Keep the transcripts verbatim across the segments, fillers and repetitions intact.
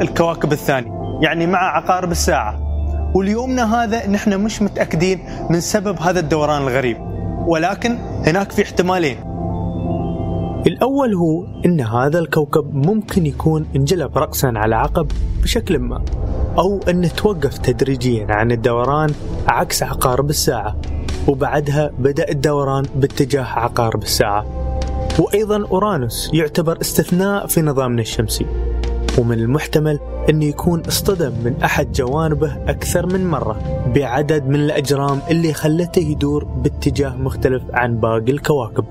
الكواكب الثانية، يعني مع عقارب الساعة. واليومنا هذا نحن مش متأكدين من سبب هذا الدوران الغريب، ولكن هناك في احتمالين. الأول هو إن هذا الكوكب ممكن يكون انجلب رأسا على عقب بشكل ما، أو أنه توقف تدريجيا عن الدوران عكس عقارب الساعة، وبعدها بدأ الدوران باتجاه عقارب الساعة. وأيضا أورانوس يعتبر استثناء في نظامنا الشمسي، ومن المحتمل أن يكون اصطدم من أحد جوانبه أكثر من مرة بعدد من الأجرام اللي خلته يدور باتجاه مختلف عن باقي الكواكب.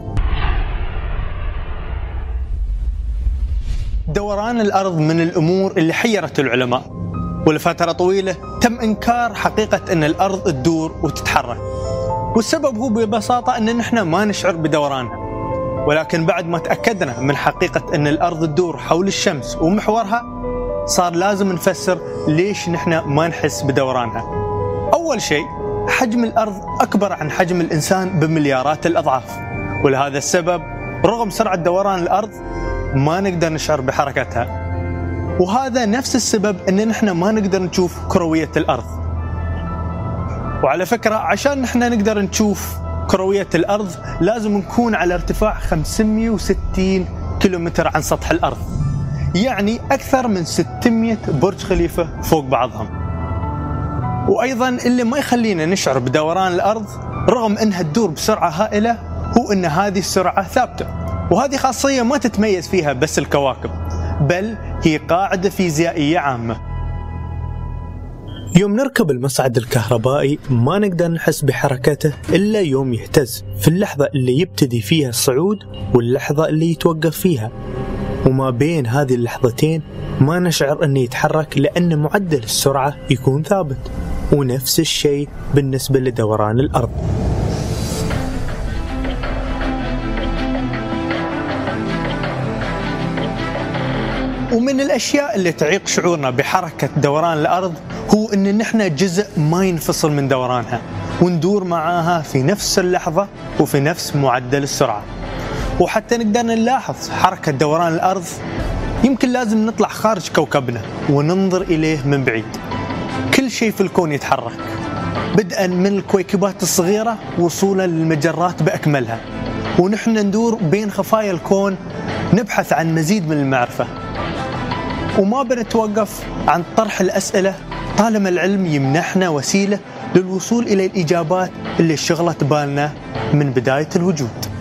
دوران الأرض من الأمور اللي حيرت العلماء، ولفترة طويلة تم إنكار حقيقة أن الأرض تدور وتتحرك، والسبب هو ببساطة أن نحن ما نشعر بدورانها. ولكن بعد ما تأكدنا من حقيقة أن الأرض تدور حول الشمس ومحورها، صار لازم نفسر ليش نحن ما نحس بدورانها. أول شيء، حجم الأرض أكبر عن حجم الإنسان بمليارات الأضعاف، ولهذا السبب رغم سرعة دوران الأرض ما نقدر نشعر بحركتها. وهذا نفس السبب أن نحن ما نقدر نشوف كروية الأرض. وعلى فكرة، عشان نحن نقدر نشوف كروية الأرض لازم نكون على ارتفاع خمسمئة وستين كيلومتر عن سطح الأرض، يعني أكثر من ستمئة برج خليفة فوق بعضهم. وأيضا اللي ما يخلينا نشعر بدوران الأرض رغم أنها تدور بسرعة هائلة هو أن هذه السرعة ثابتة، وهذه خاصية ما تتميز فيها بس الكواكب، بل هي قاعدة فيزيائية عامة. يوم نركب المصعد الكهربائي ما نقدر نحس بحركته إلا يوم يهتز في اللحظة اللي يبتدي فيها الصعود واللحظة اللي يتوقف فيها، وما بين هذه اللحظتين ما نشعر أنه يتحرك لأن معدل السرعة يكون ثابت. ونفس الشيء بالنسبة لدوران الأرض. ومن الأشياء اللي تعيق شعورنا بحركة دوران الأرض هو أن نحن جزء ما ينفصل من دورانها، وندور معاها في نفس اللحظة وفي نفس معدل السرعة. وحتى نقدر نلاحظ حركة دوران الأرض يمكن لازم نطلع خارج كوكبنا وننظر إليه من بعيد. كل شيء في الكون يتحرك، بدءا من الكويكبات الصغيرة وصولا للمجرات بأكملها، ونحن ندور بين خفايا الكون نبحث عن مزيد من المعرفة، وما بنتوقف عن طرح الأسئلة طالما العلم يمنحنا وسيلة للوصول إلى الإجابات اللي شغلت بالنا من بداية الوجود.